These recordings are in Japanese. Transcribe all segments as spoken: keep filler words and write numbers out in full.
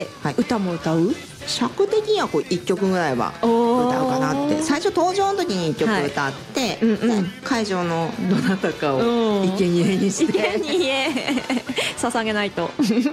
はい、 歌も歌う？ 尺的にはこういっきょくぐらいは歌うかなって。最初登場の時にいっきょく歌って、はい、うんうん、会場のどなたかを生贄にして、 生贄捧げないとそして、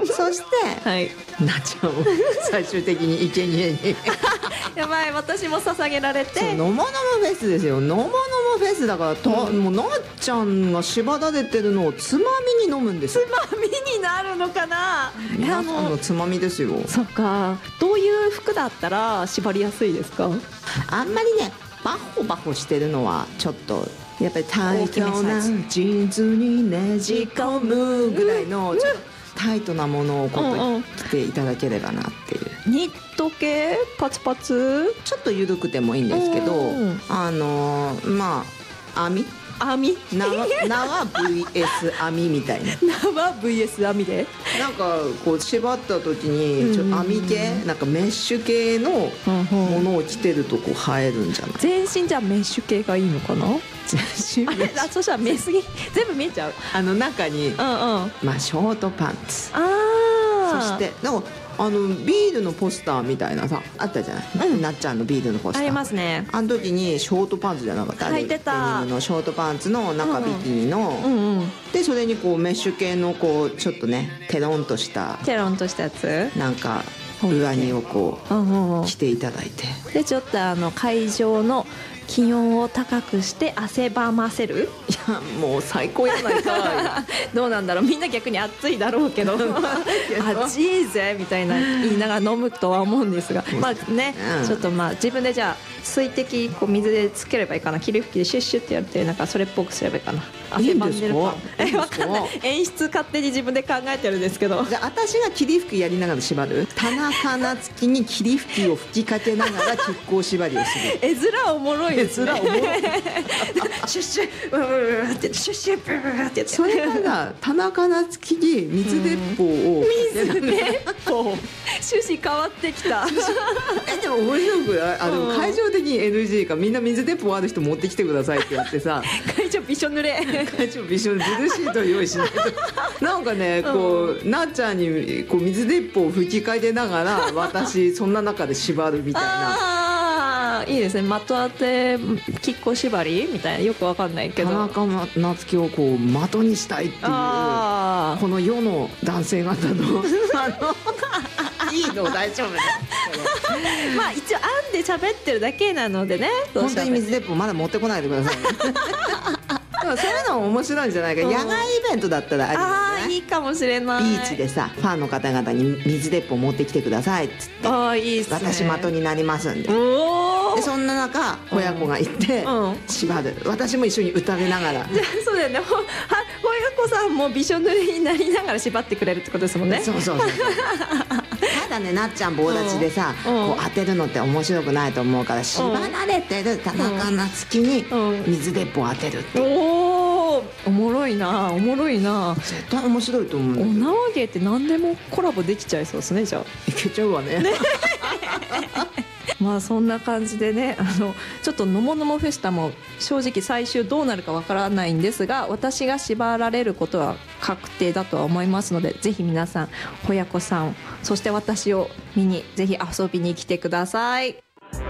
はい、 なっちゃんを最終的に生贄にやばい、私も捧げられて。 のものもフェスですよ。のものもフェスだからと、うん、もうなっちゃんが縛られてるのをつまみに飲むんですよ。 つまみになるのかな。 皆さんのつまみですよ。 そっか。どういう服だったら縛りやすいですか？ あんまりねバホバホしてるのはちょっとやっぱりタイトなジーンズにねじ込むぐらいのちょっとタイトなものをこう着ていただければなっていう。 ニット系パツパツちょっと緩くてもいいんですけど、あのまあ網網縄 ブイエス 網みたいな縄 ブイエス 網でなんかこう縛った時にちょ網系なんかメッシュ系のものを着てるとこう映えるんじゃない？ 全身じゃメッシュ系がいいのかな？全身あれ、あ、そしたら見えすぎ全部見えちゃう。 あの中に、うんうん、まあショートパンツ、 あそしてなんかあのビールのポスターみたいなさあったじゃない、うん、なっちゃんのビールのポスターありますね。 あの時にショートパンツじゃなかった？ 履いてた。 デニムのショートパンツの中ビキニの、うんうん、でそれにこうメッシュ系のこうちょっとねテロンとしたテロンとしたやつなんか上着をこう着ていただいて、 でちょっとあの会場の気温を高くして汗ばませる。 いやもう最高やないかどうなんだろう、みんな逆に暑いだろうけど暑いぜみたいな言いながら飲むとは思うんですが、まあね、うん、ちょっとまあ自分でじゃあ水滴こう水でつければいいかな。霧吹きでシュッシュってやってなんかそれっぽくすればいいかな。汗ばんでるかえ分かんない。演出勝手に自分で考えてるんですけど、 じゃあ私が霧吹きやりながら縛る。田中夏樹に霧吹きを吹きかけながら亀甲縛りをする。 絵面おもろいですね。 絵面おもろいシュッシュブーブーってシュッシュブーってやって、 それから田中夏樹に水鉄砲を、 水鉄砲趣旨変わってきたえでも面白くない？あの会場的に エヌジー かみんな水鉄砲ある人持ってきてくださいってやってさ会場びしょ濡れ会場びしょ濡れブルーシート用意しないとなんかねこう、うん、なっちゃんにこう水鉄砲を吹きかけながら私そんな中で縛るみたいな。 いいですね。的当て亀甲縛りみたいな、よくわかんないけど田中夏樹をこう的にしたいっていうこの世の男性方のあのいいの大丈夫ですまあ一応編んで喋ってるだけなのでね。 本当に水鉄砲まだ持ってこないでくださいねでもそういうのも面白いんじゃないか。野外イベントだったらありですね。 ああいいかもしれない。 ビーチでさファンの方々に水鉄砲持ってきてくださいっつって、 ああいいっすね、 私的になりますんで。 おでそんな中親子が行って縛る、私も一緒に歌いながら。 じゃあそうだよね。ほは親子さんもびしょ濡れになりながら縛ってくれるってことですもんね。 そうそうそうただねなっちゃん棒立ちでさ、うん、こう当てるのって面白くないと思うから縛られてる田中夏樹に水鉄砲当てるっていう、うん、 おーおもろいなおもろいな。 絶対面白いと思う。 お縄芸って何でもコラボできちゃいそうですね。じゃあいけちゃうわねまあそんな感じでね、あのちょっとのものもフェスタも正直最終どうなるかわからないんですが、私が縛られることは確定だとは思いますので、ぜひ皆さんほやこさんそして私を見にぜひ遊びに来てください。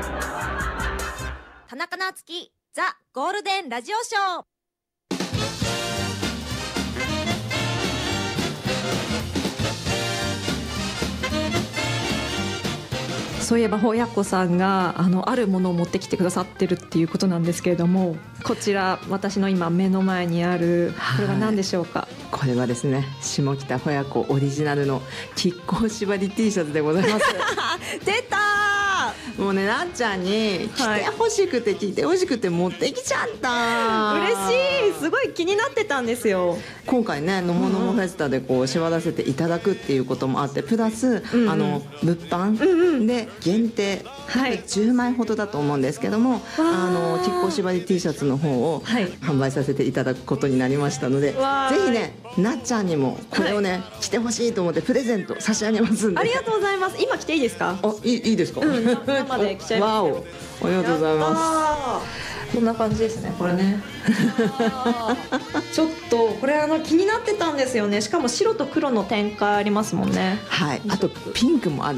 田中夏樹ザ・ゴールデンラジオショー。 そういえばほやこさんが あのあるものを持ってきてくださってるっていうことなんですけれども、こちら私の今目の前にあるこれは何でしょうか？はい、 これはですね下北ほやこオリジナルの亀甲縛り T シャツでございます出たー。 もうねなっちゃんに着てほしくて着てほしくて持ってきちゃった、 はい、嬉しい。すごい気になってたんですよ。 今回ねのものもフェスタでこう縛らせていただくっていうこともあって、プラス、うんうん、あの物販で限定、はい、じゅうまいほどだと思うんですけども、あの亀甲縛り T シャツの方を販売させていただくことになりましたので、ぜひねなっちゃんにもこれをね、はい、着てほしいと思ってプレゼント差し上げますんで。 ありがとうございます。今着ていいですか？ あ、いい、いいですか？ うん、生で着ちゃいますよ。 わお、ありがとうございます。 こんな感じですねこれねちょっとこれあの気になってたんですよね。しかも白と黒の展開ありますもんね。 はい、あとピンクもある